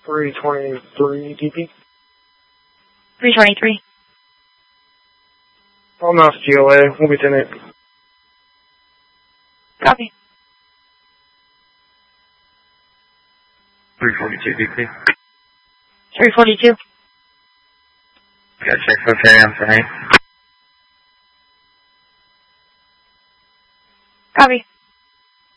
323 DP. 323. I'm off GLA. We'll be 10-8. Copy. 342 DP. 342. Got check for carry on for 8. Copy.